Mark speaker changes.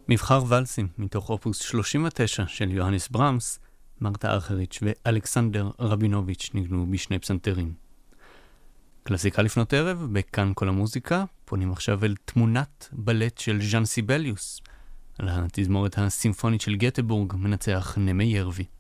Speaker 1: מבחר ולסים מתוך אופוס 39 של יוהנס ברמס, מרתה ארכריץ' ואלכסנדר רבינוביץ' ניגנו בשני פסנתרים. קלאסיקה לפנות ערב, בכאן כל המוזיקה, פונים עכשיו אל תמונת בלט של ז'אן סיבליוס, על התזמורת הסימפונית של גטבורג מנצח נמי ירבי.